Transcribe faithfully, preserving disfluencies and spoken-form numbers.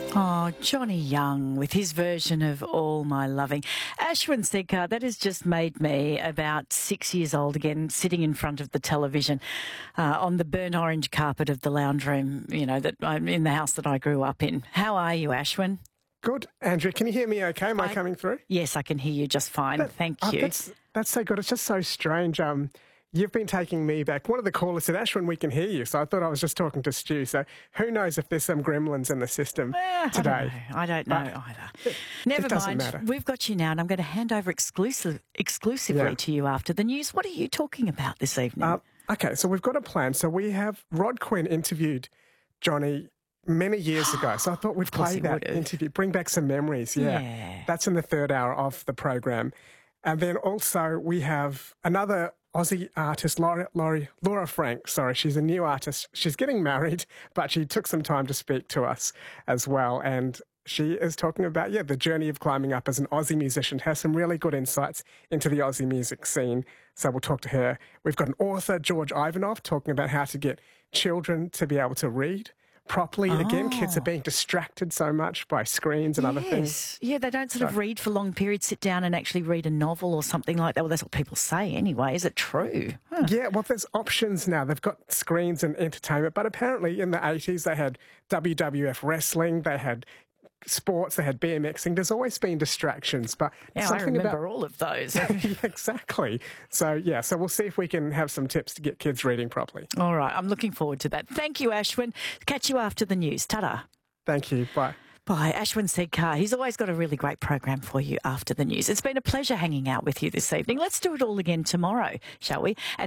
Oh, Johnny Young with his version of All My Loving. Ashwin Sedkar, that has just made me about six years old again, sitting in front of the television uh, on the burnt orange carpet of the lounge room, you know, that I'm in the house that I grew up in. How are you, Ashwin? Good. Andrew, can you hear me okay? Am I, I coming through? Yes, I can hear you just fine. That, Thank oh, you. That's, that's so good. It's just so strange. Um, you've been taking me back. One of the callers said, Ashwin, we can hear you. So I thought I was just talking to Stu. So who knows if there's some gremlins in the system Eh, today. I don't know, I don't know either. Never it doesn't mind. matter. We've got you now, and I'm going to hand over exclusive, exclusively Yeah. to you after the news. What are you talking about this evening? Uh, okay, so we've got a plan. So we have Rod Quinn interviewed Johnny many years ago. So I thought we'd course play he that would've. interview, bring back some memories. Yeah. Yeah. That's in the third hour of the program. And then also we have another Aussie artist, Laura, Laura, Laura Frank. Sorry, she's a new artist. She's getting married, but she took some time to speak to us as well. And she is talking about, yeah, the journey of climbing up as an Aussie musician, has some really good insights into the Aussie music scene. So we'll talk to her. We've got an author, George Ivanov, talking about how to get children to be able to read properly. Again, kids are Oh. being distracted so much by screens and other things. Yes. Yeah, they don't sort of So- read for long periods, sit down and actually read a novel or something like that. Well, that's what people say anyway. Is it true? Huh. Yeah, well, there's options now. They've got screens and entertainment, but apparently in the eighties they had W W F wrestling, they had sports, they had BMXing. There's always been distractions, but Yeah, I something remember about all of those. Yeah, exactly. So yeah, so we'll see if we can have some tips to get kids reading properly. All right, I'm looking forward to that. Thank you, Ashwin. Catch you after the news. Ta-da. Thank you. Bye. Bye. Ashwin Sedkar. He's always got a really great program for you after the news. It's been a pleasure hanging out with you this evening. Let's do it all again tomorrow, shall we? And